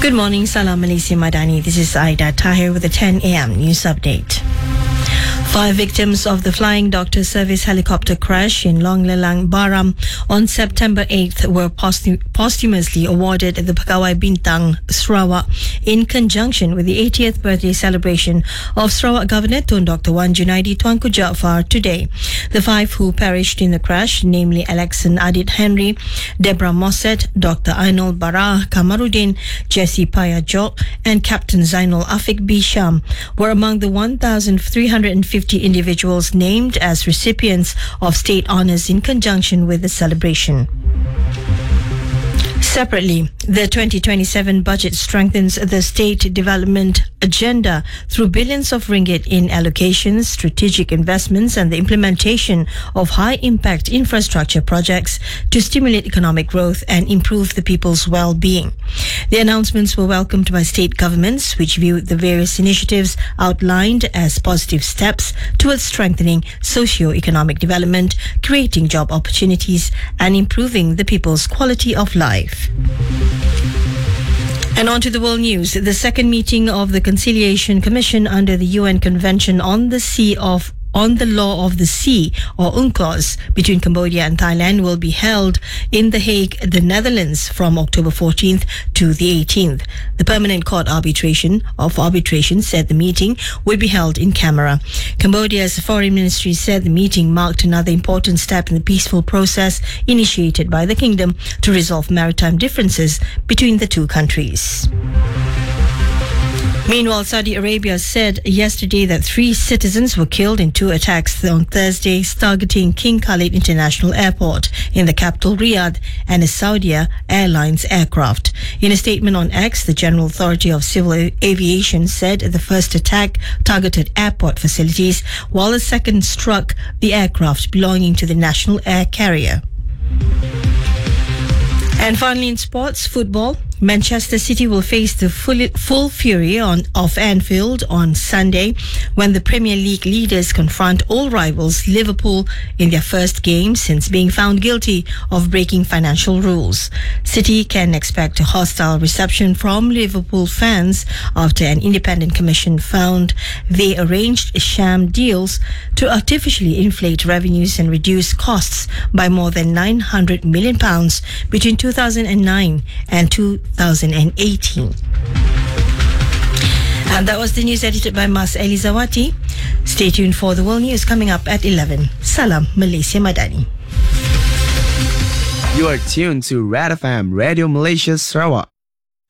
Good morning, Salam Malaysia Madani. This is Aida Tahir with the 10 a.m. news update. 5 victims of the Flying Doctor Service helicopter crash in Long Lelang, Baram on September 8th were posthumously awarded the Pegawai Bintang Sarawak in conjunction with the 80th birthday celebration of Sarawak Governor Tun Dr. Wan Junaidi Tuanku Jaafar today. The 5 who perished in the crash, namely Alexan Adit Henry, Deborah Mosset, Dr. Ainul Bara Kamaruddin, Jesse Paya Jok, and Captain Zainul Afiq Bisham, were among the 1,350 individuals named as recipients of state honours in conjunction with the celebration. Separately, the 2027 budget strengthens the state development agenda through billions of ringgit in allocations, strategic investments and the implementation of high-impact infrastructure projects to stimulate economic growth and improve the people's well-being. The announcements were welcomed by state governments, which viewed the various initiatives outlined as positive steps towards strengthening socio-economic development, creating job opportunities and improving the people's quality of life. And on to the world news. The second meeting of the Conciliation Commission under the UN Convention on the Law of the Sea, or UNCLOS, between Cambodia and Thailand will be held in The Hague, the Netherlands, from October 14th to the 18th. The Permanent Court of Arbitration said the meeting would be held in Canberra. Cambodia's Foreign Ministry said the meeting marked another important step in the peaceful process initiated by the kingdom to resolve maritime differences between the two countries. Meanwhile, Saudi Arabia said yesterday that 3 citizens were killed in 2 attacks on Thursday targeting King Khalid International Airport in the capital Riyadh and a Saudi Airlines aircraft. In a statement on X, the General Authority of Civil Aviation said the first attack targeted airport facilities, while the second struck the aircraft belonging to the national air carrier. And finally, in sports, football, Manchester City will face the full fury of Anfield on Sunday when the Premier League leaders confront all rivals Liverpool in their first game since being found guilty of breaking financial rules. City can expect a hostile reception from Liverpool fans after an independent commission found they arranged sham deals to artificially inflate revenues and reduce costs by more than £900 million between 2009 and 2018. And that was the news edited by Mas Elizawati. Stay tuned for the world news coming up at 11. Salam Malaysia Madani. You are tuned to Red FM Radio Malaysia Sarawak.